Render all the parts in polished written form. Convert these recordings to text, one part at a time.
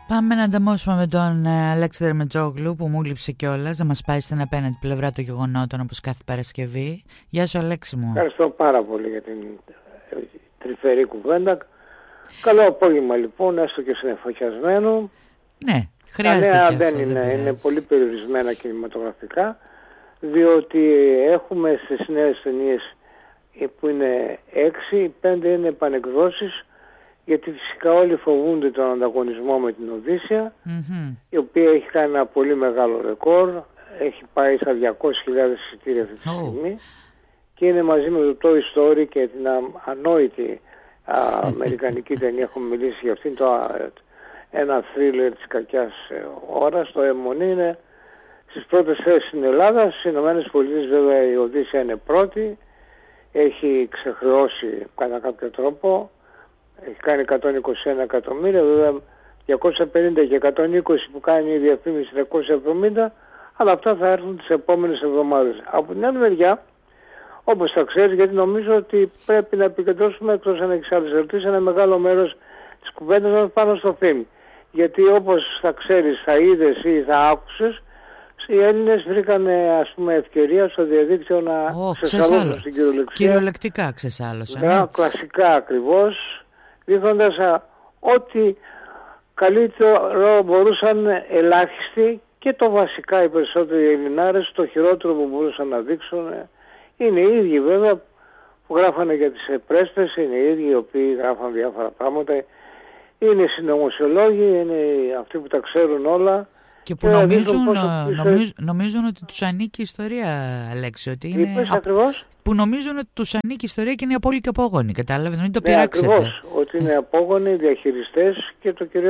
Πάμε να ανταμώσουμε με τον Αλέξη Δερμετζόγλου που μου λείψε κιόλας, να μας πάει στην απέναντι πλευρά των γεγονότων όπως κάθε Παρασκευή. Γεια σου Αλέξη μου. Ευχαριστώ πάρα πολύ για την τρυφερή κουβέντα. Καλό απόγευμα λοιπόν, έστω και συνεφοχιασμένο. Ναι, χρειάζεται τα νέα και αυτό, είναι πολύ περιορισμένα κινηματογραφικά, διότι έχουμε στις νέες ταινίες που είναι 6, 5 είναι επανεκδόσεις, γιατί φυσικά όλοι φοβούνται τον ανταγωνισμό με την Οδύσσεια, η οποία έχει κάνει ένα πολύ μεγάλο ρεκόρ, έχει πάει στα 200.000 εισιτήρια αυτή τη στιγμή και είναι μαζί με το Toy Story και την ανόητη αμερικανική ταινία, έχουμε μιλήσει για αυτήν, ένα θρίλερ της κακιάς ώρας, το αιμονή είναι στις πρώτες θέσεις στην Ελλάδα. Στις Ηνωμένες Πολιτείες βέβαια η Οδύσσεια είναι πρώτη, έχει ξεχρεώσει κατά κάποιο τρόπο, έχει κάνει 121 εκατομμύρια, βέβαια 250 και 120 που κάνει η διαφήμιση 270, αλλά αυτά θα έρθουν τις επόμενες εβδομάδες. Από την άλλη μεριά, όπως θα ξέρεις, γιατί νομίζω ότι πρέπει να επικεντρώσουμε, εκτός αν έχεις άλλες ερωτήσεις, ένα μεγάλο μέρος της κουβέντας μας πάνω στο film. Γιατί όπως θα ξέρεις, θα είδες ή θα άκουσες, οι Έλληνες βρήκαν ας πούμε ευκαιρία στο διαδίκτυο να ξεσαλώσουν στην κυριολεξία. Κυριολεκτικά ξεσάλωσαν. Κλασικά ακριβώς, δείχνοντας ό,τι καλύτερο μπορούσαν ελάχιστοι και το βασικά οι περισσότεροι Ελληνάρες, το χειρότερο που μπορούσαν να δείξουν. Είναι οι ίδιοι βέβαια που γράφανε για τις πρέσπες, είναι οι ίδιοι οι οποίοι γράφαν διάφορα πράγματα, είναι οι συνωμοσιολόγοι, είναι αυτοί που τα ξέρουν όλα. Και που νομίζουν ότι τους ανήκει η ιστορία, Αλέξη. Ότι είναι που νομίζουν ότι τους ανήκει η ιστορία και είναι απόλυτοι και απόγονοι. Κατάλαβες, μην το πειράξετε. Ακριβώς, ότι είναι απόγονοι, διαχειριστές και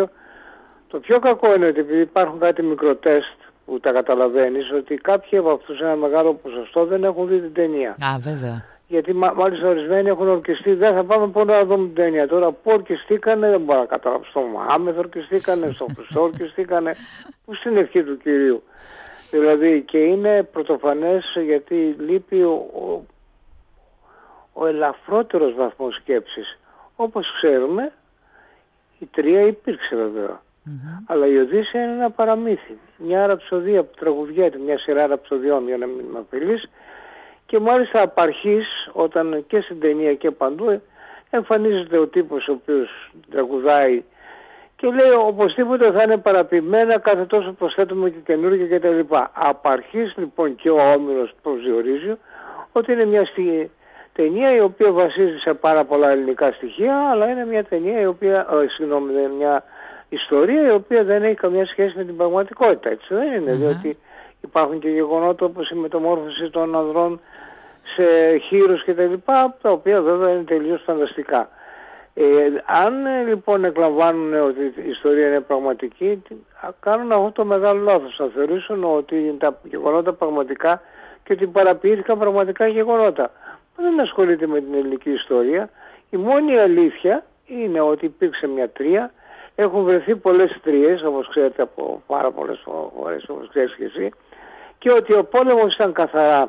το πιο κακό είναι ότι επειδή υπάρχουν κάτι μικροτέστ που τα καταλαβαίνεις, ότι κάποιοι από αυτούς ένα μεγάλο ποσοστό δεν έχουν δει την ταινία. Βέβαια. Γιατί μάλιστα ορισμένοι έχουν ορκιστεί, δεν θα πάμε πότε να δούμε την ταινία. Τώρα που ορκιστήκανε, δεν μπορώ να καταλάβω. Στο Μωάμεθ ορκιστήκανε, στο Χριστό ορκιστήκανε, που στην ευχή του Κυρίου. Δηλαδή και είναι πρωτοφανές γιατί λείπει ο ελαφρότερος βαθμός σκέψης. Όπως ξέρουμε, η 3 υπήρξε βέβαια. Αλλά η Οδύσσεια είναι ένα παραμύθι. Μια ραψοδία που τραγουδιέται, μια σειρά ραψοδιών για να μην με απειλείς. Και μάλιστα απ' αρχής, όταν και στην ταινία και παντού εμφανίζεται ο τύπος ο οποίος τραγουδάει και λέει οπωσδήποτε θα είναι παραποιημένα, κάθε τόσο προσθέτουμε και καινούργια κτλ. Απ' αρχής λοιπόν και ο Όμηρος προσδιορίζει ότι είναι μια ταινία η οποία βασίζεται σε πάρα πολλά ελληνικά στοιχεία, αλλά είναι μια ταινία η οποία, μια ιστορία η οποία δεν έχει καμία σχέση με την πραγματικότητα, έτσι δεν είναι, διότι υπάρχουν και γεγονότα όπως η μεταμόρφωση των ανδρών σε χείρους και τα λοιπά, τα οποία βέβαια είναι τελείως φανταστικά. Αν λοιπόν εκλαμβάνουν ότι η ιστορία είναι πραγματική, κάνουν αυτό το μεγάλο λάθος. Θα θεωρήσουν ότι τα γεγονότα πραγματικά και ότι παραποιήθηκαν πραγματικά γεγονότα. Δεν ασχολείται με την ελληνική ιστορία. Η μόνη αλήθεια είναι ότι υπήρξε μια 3, έχουν βρεθεί πολλές 3, όπως ξέρετε από πάρα πολλές φορές, όπως ξέρεις και εσύ, και ότι ο πόλεμος ήταν καθαρά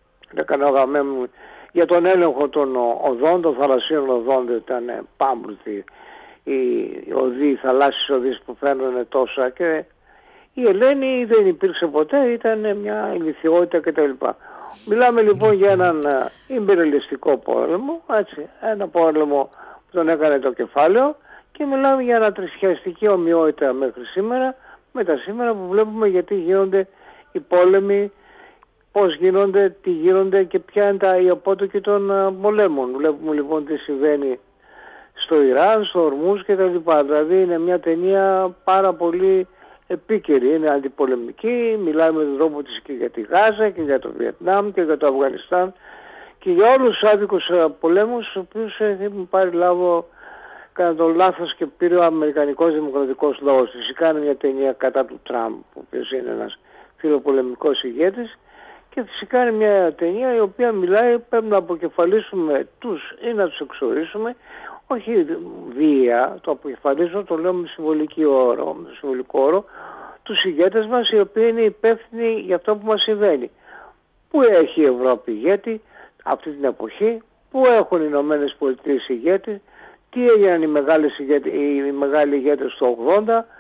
για τον έλεγχο των οδών, των θαλασσίων οδών, ήταν πάμπλουτοι οι οδοί, οι θαλάσσιες οδείς που φέρνουν τόσα, και η Ελένη δεν υπήρξε ποτέ, ήταν μια ηλιθιότητα κτλ. Μιλάμε λοιπόν για έναν ιμπεριαλιστικό πόλεμο, έτσι, ένα πόλεμο που τον έκανε το κεφάλαιο, και μιλάμε για ανατριχιαστική ομοιότητα μέχρι σήμερα, με τα σήμερα που βλέπουμε γιατί γίνονται οι πόλεμοι, πώς γίνονται, τι γίνονται και ποια είναι οι απότοκοι των πολέμων. Βλέπουμε λοιπόν τι συμβαίνει στο Ιράν, στο Ορμούζ και τα λοιπά. Δηλαδή είναι μια ταινία πάρα πολύ επίκαιρη, είναι αντιπολεμική, μιλάει με τον τρόπο της και για τη Γάζα και για το Βιετνάμ και για το Αφγανιστάν και για όλους τους άδικους πολέμους, τους οποίους έχουν πάρει λάβο κατά τον λάθος και πήρε ο Αμερικανικός Δημοκρατικός Λαός. Φυσικά είναι μια ταινία κατά του Τραμπ, ο οποίος είναι ένας φιλοπολεμικός ηγέτης, και φυσικά είναι μια ταινία η οποία μιλάει, πρέπει να αποκεφαλίσουμε τους ή να τους εξορίσουμε, όχι βία, το αποκεφαλίσουμε το λέω με συμβολικό όρο, τους ηγέτες μας οι οποίοι είναι υπεύθυνοι για αυτό που μας συμβαίνει. Πού έχει η Ευρώπη ηγέτη αυτή την εποχή, πού έχουν οι Ηνωμένες Πολιτείες ηγέτη, τι έγιναν οι μεγάλοι ηγέτες το 80,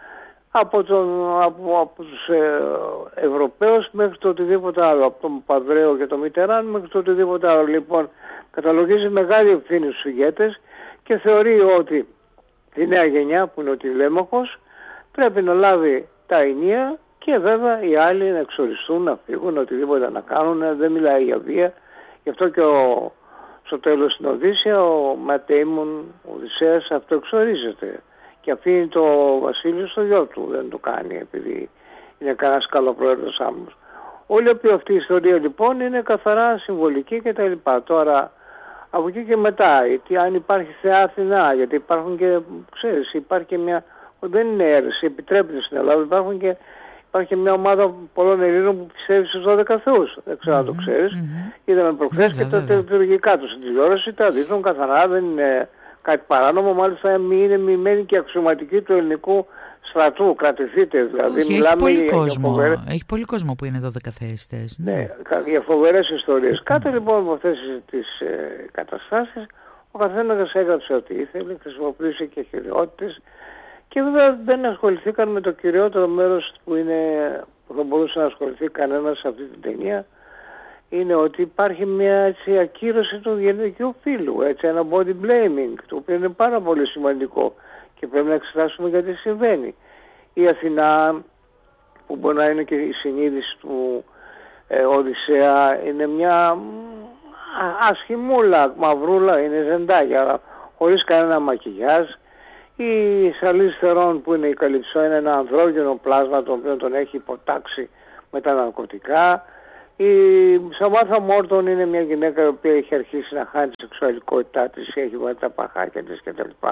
από τους Ευρωπαίους μέχρι το οτιδήποτε άλλο, από τον Παδρέο και τον Μιτεράν μέχρι το οτιδήποτε άλλο. Λοιπόν, καταλογίζει μεγάλη ευθύνη στους ηγέτες και θεωρεί ότι η νέα γενιά που είναι ο τηλέμαχος πρέπει να λάβει τα ενία και βέβαια οι άλλοι να εξοριστούν, να φύγουν, οτιδήποτε να κάνουν. Δεν μιλάει για βία. Γι' αυτό και στο τέλος στην Οδύσσεια ο Ματέιμον, ο Οδυσσέας, αυτό εξορίζεται και αφήνει το βασίλειο στο γιο του. Δεν το κάνει επειδή είναι κανένας καλοπροαίρετος άμμος. Όλη αυτή η ιστορία λοιπόν είναι καθαρά συμβολική κτλ. Τώρα από εκεί και μετά, γιατί αν υπάρχει θεά Αθηνά, γιατί υπάρχουν και, ξέρεις, υπάρχει και μια, δεν είναι αίρεση, επιτρέπεται στην Ελλάδα, υπάρχει μια ομάδα πολλών Ελλήνων που πιστεύει στους 12 θεούς. Δεν ξέρω αν το ξέρεις. Είδαμε προχθές και τα τελετουργικά τους στην τηλεόραση, τα δείχνουν καθαρά, δεν είναι κάτι παράνομο, μάλιστα είναι μοιημένοι και αξιωματικοί του ελληνικού στρατού, κρατηθείτε δηλαδή. Όχι, μιλάμε έχει πολύ κόσμο που είναι 12 θεϊστές. Ναι, για φοβερές ιστορίες. Κάτω λοιπόν από αυτές τις καταστάσεις, ο καθένας έγραψε ό,τι ήθελε, χρησιμοποίησε και χειριότητες και βέβαια δεν ασχοληθήκαν με το κυριότερο μέρος που θα μπορούσε να ασχοληθεί κανένας σε αυτή την ταινία. Είναι ότι υπάρχει μια έτσι ακύρωση του γυναικείου φύλου, έτσι, ένα body blaming, το οποίο είναι πάρα πολύ σημαντικό και πρέπει να εξετάσουμε γιατί συμβαίνει. Η Αθηνά, που μπορεί να είναι και η συνείδηση του Οδυσσέα, είναι μια ασχημούλα, μαυρούλα, είναι ζεντάγια, χωρίς κανένα μακιγιάζ. Η Σαλής Θερών, που είναι η Καλυψό, είναι ένα ανδρόγυνο πλάσμα το οποίο τον έχει υποτάξει με τα ναρκωτικά. Η Σαμάθα Μόρτον είναι μια γυναίκα η οποία έχει αρχίσει να χάνει τη σεξουαλικότητά της, έχει βάλει τα παχάκια της κτλ.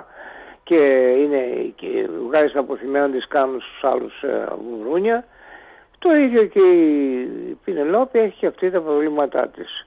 Και βγάζει τα αποθυμένα της κάνουν στους άλλους γουρούνια. Το ίδιο και η Πινελόπη έχει και αυτή τα προβλήματά της.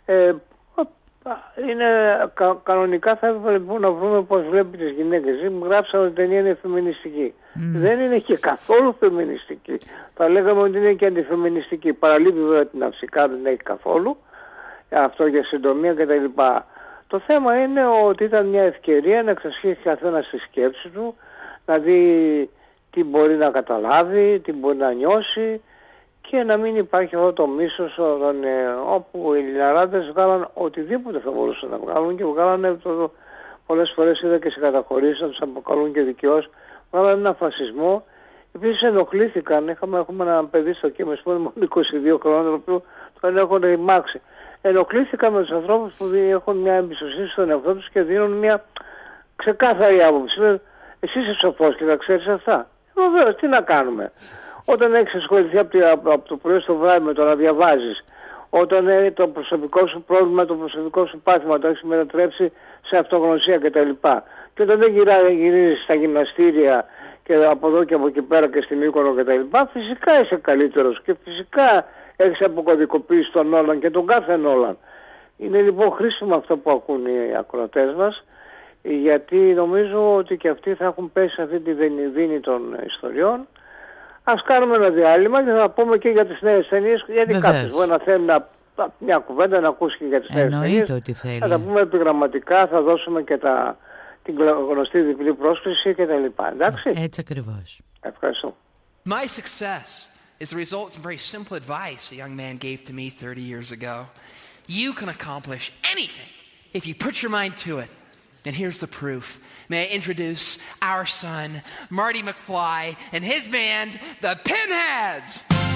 Κανονικά θα έπρεπε λοιπόν να βρούμε πώς βλέπει τις γυναίκες. Γράψαμε ότι η ταινία είναι φεμινιστική. Δεν είναι και καθόλου φεμινιστική. Θα λέγαμε ότι είναι και αντιφεμινιστική. Παραλείπει βέβαια την αυσικά, δεν έχει καθόλου. Αυτό για συντομία κτλ. Το θέμα είναι ότι ήταν μια ευκαιρία να εξασχίσει καθένας στη σκέψη του, να δει τι μπορεί να καταλάβει, τι μπορεί να νιώσει και να μην υπάρχει αυτό το μίσος όπου οι Λιναράδες βγάλαν οτιδήποτε θα μπορούσαν να βγάλουν και βγάλανε πολλές φορές είδα και σε καταχωρήσεις να τους αποκαλούν και δικαιώς, βγάλανε ένα φασισμό. Επίσης ενοχλήθηκαν, έχουμε ένα παιδί στο Κίμες που είναι μόνο 22 χρόνων, το οποίο τον έχουν ρημάξει. Ενοχλήθηκαν με τους ανθρώπους που έχουν μια εμπιστοσύνη στον εαυτό τους και δίνουν μια ξεκάθαρη άποψη. Εσύ είσαι σοφός και θα ξέρεις αυτά. Βεβαίως, τι να κάνουμε. Όταν έχεις ασχοληθεί από το πρωί στο βράδυ με το να διαβάζεις, όταν το προσωπικό σου πρόβλημα, το προσωπικό σου πάθημα το έχεις μετατρέψει σε αυτογνωσία κτλ. Και όταν δεν γυρίζεις στα γυμναστήρια και από εδώ και από εκεί πέρα και στην Μύκονο κτλ. Φυσικά είσαι καλύτερος και φυσικά έχεις αποκωδικοποιήσει τον Νόλαν και τον κάθε Νόλαν. Είναι λοιπόν χρήσιμο αυτό που ακούν οι ακροατές μας, γιατί νομίζω ότι και αυτοί θα έχουν πέσει σε αυτή τη δίνη των ιστοριών. Ας κάνουμε ένα διάλειμμα και θα πούμε και για τις νέες ταινίες, γιατί κάποιος μπορεί να θέλει μια κουβέντα να ακούσει και για τις νέες ταινίες. Ότι θέλει. Θα τα πούμε επιγραμματικά, θα δώσουμε και την γνωστή διπλή πρόσκληση και τα λοιπά. Εντάξει. Έτσι ακριβώς. Ευχαριστώ. My success is the result of some very simple advice a young man gave to me 30 years ago. You can accomplish anything if you put your mind to it. And here's the proof. May I introduce our son, Marty McFly, and his band, the Pinheads!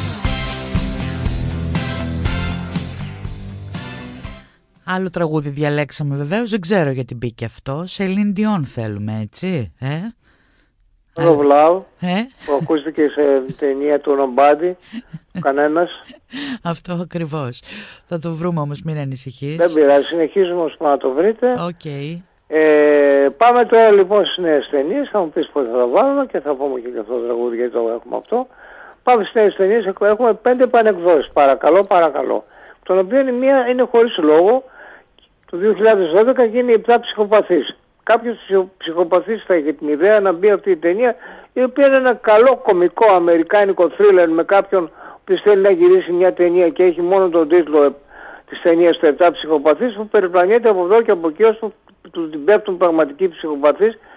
Άλλο τραγούδι διαλέξαμε βεβαίως, δεν ξέρω γιατί μπήκε αυτό. Celine Dion θέλουμε, έτσι, Love Love, που ακούστηκε σε ταινία του Nobody, κανένας. Αυτό ακριβώς. Θα το βρούμε όμως, μην ανησυχείς. Δεν πειράζει, συνεχίζουμε ώσπου να το βρείτε. Okay. Πάμε τώρα λοιπόν στις νέες ταινίες, θα μου πεις πώς θα τα βάλουμε και θα πούμε και για αυτό το τραγούδι γιατί το έχουμε αυτό. Πάμε στις νέες ταινίες, έχουμε 5 επανεκδόσεις, παρακαλώ. Τον οποίο η μία είναι χωρίς λόγο, το 2012 γίνει η 7 ψυχοπαθής. Κάποιος ψυχοπαθής θα είχε την ιδέα να μπει αυτή η ταινία, η οποία είναι ένα καλό κωμικό αμερικάνικο θρίλερ με κάποιον που θέλει να γυρίσει μια ταινία και έχει μόνο τον τίτλο της ταινίας του 7 ψυχοπαθής, που περιπλανιέται από εδώ και από εκεί ώστε του την πέφτουν πραγματικοί ψυχοπαθείς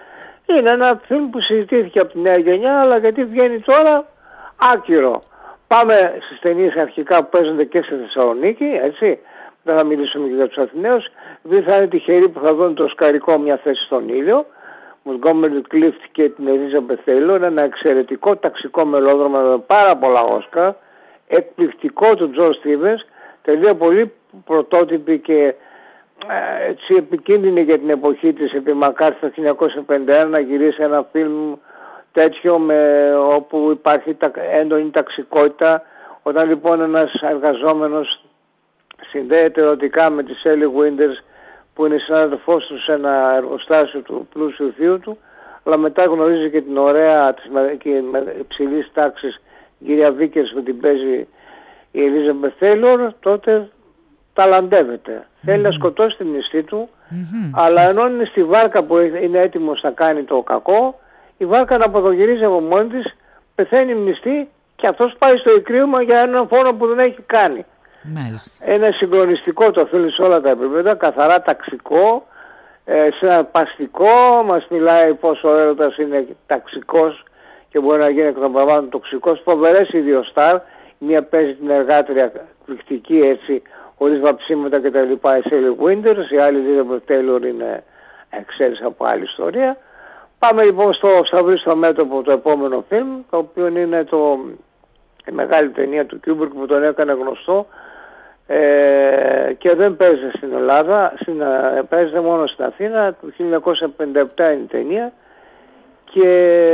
Είναι ένα φιλμ που συζητήθηκε από τη νέα γενιά, αλλά γιατί βγαίνει τώρα άκυρο. Πάμε στις ταινίες αρχικά που παίζονται και στη Θεσσαλονίκη, έτσι. Δεν θα μιλήσουμε και για τους Αθηναίους, επειδή θα είναι τυχεροί που θα δουν το οσκαρικό Μια θέση στον ήλιο. Montgomery Clift και την Elizabeth Taylor, ένα εξαιρετικό ταξικό μελόδραμα με πάρα πολλά Όσκαρ, εκπληκτικό του George Stevens, τελεία πολύ πρωτότυπη και έτσι επικίνδυνη για την εποχή της, επί Μακάρθη το 1951 να γυρίσει ένα φιλμ τέτοιο όπου υπάρχει έντονη ταξικότητα. Όταν λοιπόν ένας εργαζόμενος συνδέεται ερωτικά με τη Sally Winters που είναι συνάδελφός του σε ένα εργοστάσιο του πλούσιου θείου του, αλλά μετά γνωρίζει και την ωραία και υψηλής τάξης κυρία Βίκερς που την παίζει η Elizabeth Taylor, τότε ταλαντεύεται. Θέλει να σκοτώσει την μισθή του, αλλά ενώ είναι στη βάρκα που είναι έτοιμος να κάνει το κακό, η βάρκα να αποδογυρίζει από μόνη της, πεθαίνει η μισθή και αυτός πάει στο εκκρίωμα για έναν φόνο που δεν έχει κάνει. Μάλιστα. Είναι συγκλονιστικό το film σε όλα τα επίπεδα, καθαρά ταξικό, συναρπαστικό, μας μιλάει πόσο ο έρωτας είναι ταξικός και μπορεί να γίνει εκ των πραγμάτων τοξικός. Φοβερές οι δύο στάρ, μία παίζει την εργάτρια εκπληκτική έτσι, χωρίς βαψίματα και τα λοιπά, η Sally Winters, η άλλη Elizabeth Taylor είναι εξαίρεση από άλλη ιστορία. Πάμε λοιπόν στο Σταυρί στο μέτωπο, το επόμενο φιλμ, το οποίο είναι η μεγάλη ταινία του Kubrick που τον έκανε γνωστό και δεν παίζεται στην Ελλάδα, παίζεται μόνο στην Αθήνα, το 1957 είναι η ταινία και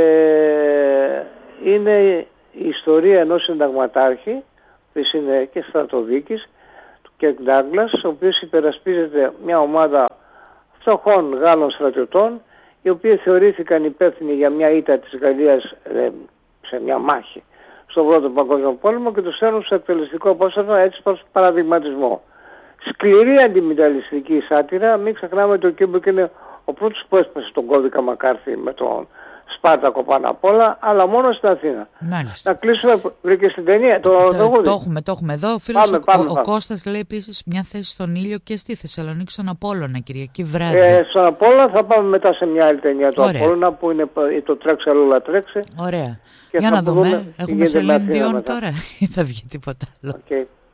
είναι η ιστορία ενός συνταγματάρχη, που είναι και στρατοδίκης, του Κέρκ Ντάγκλας, ο οποίος υπερασπίζεται μια ομάδα φτωχών Γάλλων στρατιωτών, οι οποίοι θεωρήθηκαν υπεύθυνοι για μια ήττα της Γαλλίας σε μια μάχη στον Πρώτο Παγκόσμιο Πόλεμο και τους φέρνουν σε εκτελεστικό απόστασμα έτσι προς παραδειγματισμό. Σκληρή αντιμεταλλιστική σάτυρα, μην ξεχνάμε ότι ο Kubrick είναι ο πρώτος που έσπασε τον κώδικα Μακάρθη με τον Σπάρτακο πάνω απ' όλα, αλλά μόνο στην Αθήνα. Μάλιστα. Να κλείσουμε, βρήκε στην ταινία, το έχουμε εδώ. Ο φίλος ο Κώστας λέει επίσης Μια θέση στον ήλιο και στη Θεσσαλονίκη στον Απόλλωνα, Κυριακή βράδυ. Στον Απόλλωνα θα πάμε μετά σε μια άλλη ταινία του Απόλλωνα που είναι το Τρέξε Λούλα Τρέξε. Ωραία. Για να δούμε, έχουμε Celine Dion τώρα ή θα βγει τίποτα άλλο. Okay.